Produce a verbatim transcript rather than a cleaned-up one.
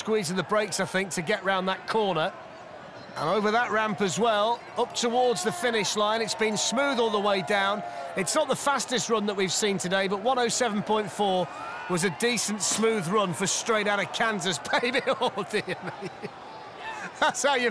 squeeze of the brakes, I think, to get round that corner. And over that ramp as well, up towards the finish line. It's been smooth all the way down. It's not the fastest run that we've seen today, but one oh seven point four was a decent, smooth run for straight out of Kansas, baby. Oh, dear me. That's how you